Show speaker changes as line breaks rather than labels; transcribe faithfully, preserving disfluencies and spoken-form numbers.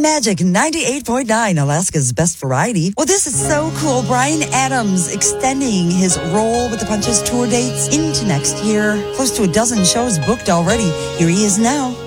Magic ninety-eight point nine, Alaska's best variety. Well, this is so cool. Bryan Adams extending his Roll with the Punches tour dates into next year. Close to a dozen shows booked already. Here he is now.